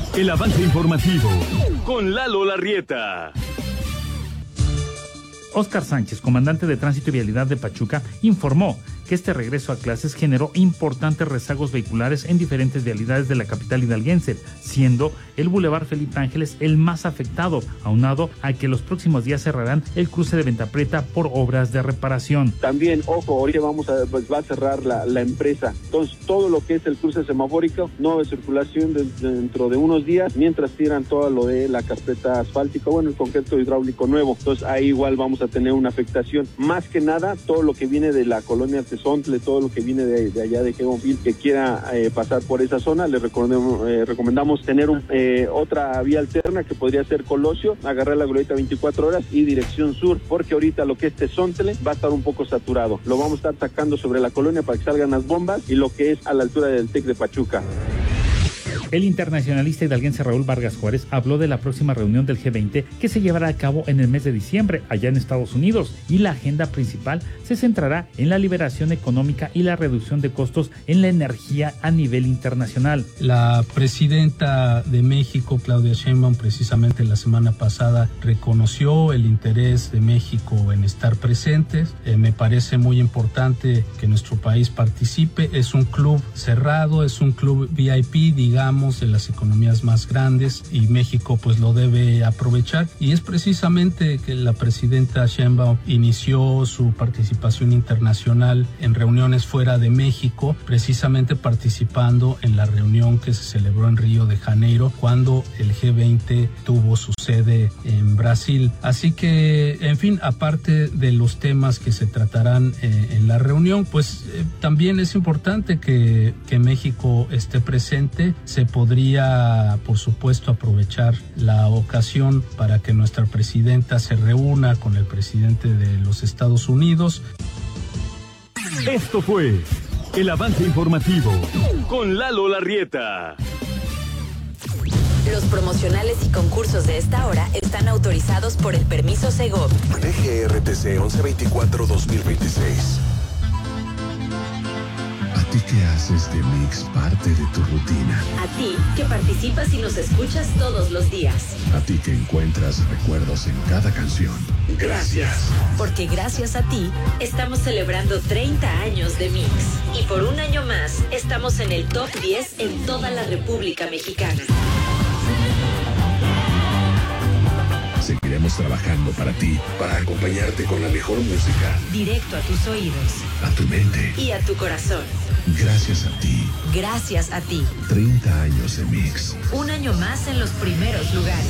El avance informativo con Lalo Larrieta. Óscar Sánchez, comandante de Tránsito y Vialidad de Pachuca, informó que este regreso a clases generó importantes rezagos vehiculares en diferentes vialidades de la capital hidalguense, siendo el Boulevard Felipe Ángeles el más afectado, aunado a que los próximos días cerrarán el cruce de Venta Prieta por obras de reparación. También, ojo, ahorita va a cerrar la empresa, entonces todo lo que es el cruce semafórico, nueva circulación dentro de unos días, mientras tiran todo lo de la carpeta asfáltica, el concreto hidráulico nuevo, entonces ahí igual vamos a tener una afectación, más que nada todo lo que viene de la colonia Tezontle, todo lo que viene de allá de Jegonfil, que quiera pasar por esa zona, le recomendamos tener otra vía alterna que podría ser Colosio, agarrar la glorieta 24 horas y dirección sur, porque ahorita lo que es Tezontle va a estar un poco saturado, lo vamos a estar sacando sobre la colonia para que salgan las bombas y lo que es a la altura del TEC de Pachuca. El internacionalista hidalguense Raúl Vargas Juárez habló de la próxima reunión del G20 que se llevará a cabo en el mes de diciembre allá en Estados Unidos, y la agenda principal se centrará en la liberación económica y la reducción de costos en la energía a nivel internacional. La presidenta de México, Claudia Sheinbaum, precisamente la semana pasada reconoció el interés de México en estar presentes. Me parece muy importante que nuestro país participe. Es un club cerrado, es un club VIP, digamos, de las economías más grandes, y México pues lo debe aprovechar, y es precisamente que la presidenta Sheinbaum inició su participación internacional en reuniones fuera de México, precisamente participando en la reunión que se celebró en Río de Janeiro cuando el G20 tuvo su sede en Brasil. Así que, en fin, aparte de los temas que se tratarán en la reunión, pues también es importante que México esté presente. Se podría, por supuesto, aprovechar la ocasión para que nuestra presidenta se reúna con el presidente de los Estados Unidos. Esto fue el avance informativo con Lalo Larrieta. Los promocionales y concursos de esta hora están autorizados por el permiso Segov. DGRTC 1124-2026. ¿A ti que haces de Mix parte de tu rutina? A ti que participas y nos escuchas todos los días. ¿A ti que encuentras recuerdos en cada canción? ¡Gracias! Porque gracias a ti estamos celebrando 30 años de Mix. Y por un año más estamos en el top 10 en toda la República Mexicana. Seguiremos trabajando para ti, para acompañarte con la mejor música. Directo a tus oídos. A tu mente. Y a tu corazón. Gracias a ti. Gracias a ti. 30 años de Mix. Un año más en los primeros lugares.